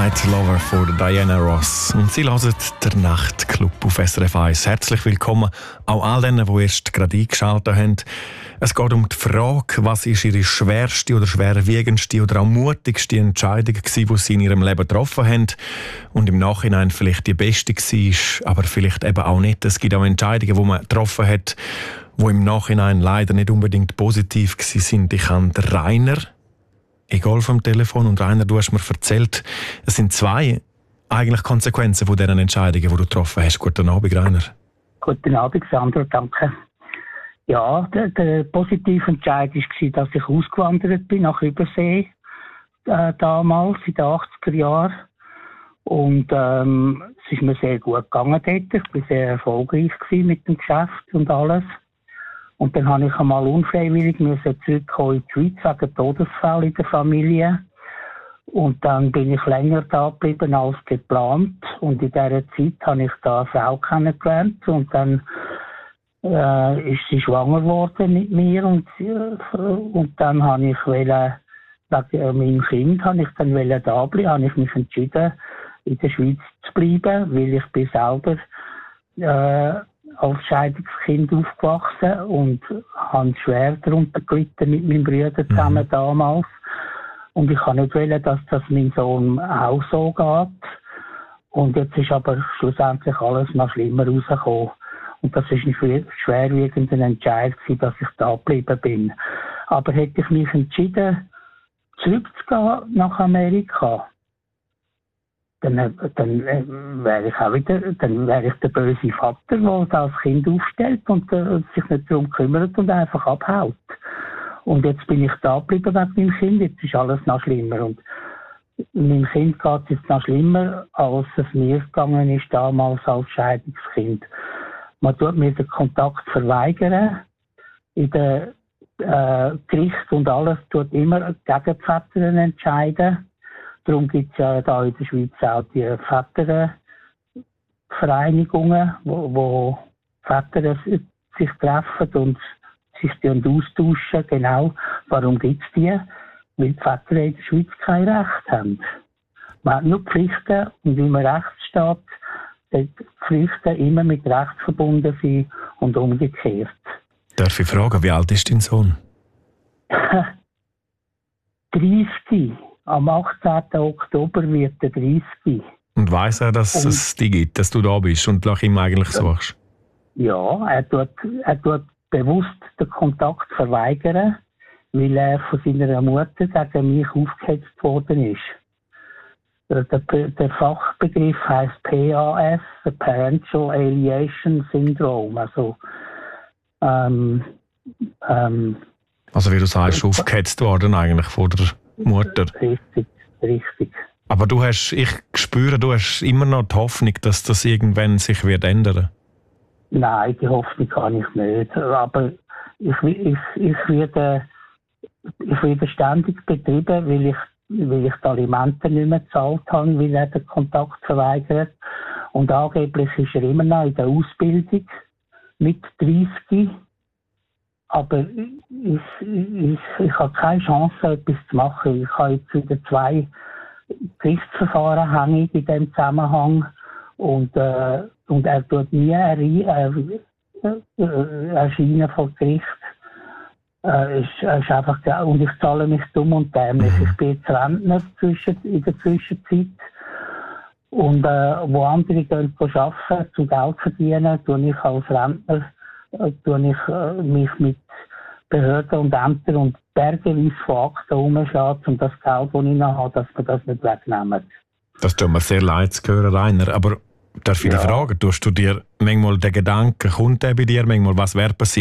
Night Lover von Diana Ross. Und sie hören den Nachtclub auf SRF 1. Herzlich willkommen auch all denen, die erst gerade eingeschaltet haben. Es geht um die Frage, was ist ihre schwerste oder schwerwiegendste oder auch mutigste Entscheidung gewesen, die sie in ihrem Leben getroffen haben und im Nachhinein vielleicht die beste war, aber vielleicht eben auch nicht. Es gibt auch Entscheidungen, die man getroffen hat, die im Nachhinein leider nicht unbedingt positiv sind. Ich habe den Rainer Egolf am Telefon und Rainer, du hast mir erzählt, es sind zwei eigentlich Konsequenzen von diesen Entscheidungen, die du getroffen hast. Guten Abend, Rainer. Guten Abend, Sandro, danke. Ja, der positive Entscheid war, dass ich ausgewandert bin nach Übersee, damals in den 80er Jahren. Und es ist mir sehr gut gegangen dort. Ich war sehr erfolgreich mit dem Geschäft und alles. Und dann habe ich einmal unfreiwillig zurückkommen in die Schweiz wegen Todesfall in der Familie. Und dann bin ich länger da geblieben als geplant. Und in dieser Zeit habe ich da eine Frau kennengelernt. Und dann ist sie schwanger geworden mit mir. Und dann habe ich wegen meinem Kind da bleiben. Habe ich mich entschieden, in der Schweiz zu bleiben, weil ich bin selber als Scheidungskind aufgewachsen und habe schwer darunter gelitten mit meinem Bruder zusammen damals. Und ich kann nicht wollen, dass das meinem Sohn auch so geht. Und jetzt ist aber schlussendlich alles noch schlimmer rausgekommen. Und das ist ein schwerwiegender Entscheid gewesen, dass ich da geblieben bin. Aber hätte ich mich entschieden, zurückzugehen nach Amerika, dann wäre ich auch wieder, dann wäre ich der böse Vater, der das Kind aufstellt und sich nicht darum kümmert und einfach abhaut. Und jetzt bin ich da geblieben wegen meinem Kind, jetzt ist alles noch schlimmer. Und meinem Kind geht es jetzt noch schlimmer, als es mir gegangen ist damals als Scheidungskind. Man tut mir den Kontakt verweigern, in der Gericht und alles tut immer gegen die Väter entscheiden. Darum gibt es ja da in der Schweiz auch die Vätervereinigungen, wo Väter sich treffen und sich austauschen. Genau, warum gibt es die? Weil die Väter in der Schweiz kein Recht haben. Man hat nur Pflichten und wie man Recht steht, die Pflichten immer mit Recht verbunden sind und umgekehrt. Darf ich fragen, wie alt ist dein Sohn? 30. Am 18. Oktober wird er 30. Und weiss er, dass es dich gibt, dass du da bist und nach ihm eigentlich suchst? Ja, er tut bewusst den Kontakt verweigern, weil er von seiner Mutter gegen mich aufgehetzt worden ist. Der Fachbegriff heisst PAS, Parental Alienation Syndrome. Also wie du sagst, aufgehetzt worden eigentlich von der Mutter. Richtig. Aber ich spüre, du hast immer noch die Hoffnung, dass das irgendwann sich wird ändern. Nein, die Hoffnung habe ich nicht. Aber ich werde ständig betrieben, weil ich die Alimente nicht mehr gezahlt habe, weil er den Kontakt verweigert. Und angeblich ist er immer noch in der Ausbildung mit 30. Aber ich habe keine Chance, etwas zu machen. Ich habe jetzt wieder 2 Gerichtsverfahren hängig in diesem Zusammenhang. Und er tut nie erscheinen vor Gericht. Ist einfach, und ich zahle mich dumm und dämlich. Ich bin jetzt Rentner in der Zwischenzeit. Und wo andere gehen arbeiten, zum Geld verdienen, tue ich als Rentner mich mit Behörden und Ämtern und bergeweise von Akten umschlagen, um das Geld, das ich noch habe, dass wir das nicht wegnehmen. Das tut mir sehr leid zu hören, Rainer. Aber darf ich dich fragen, tust du dir manchmal den Gedanken, kommt der bei dir manchmal, was wäre passiert,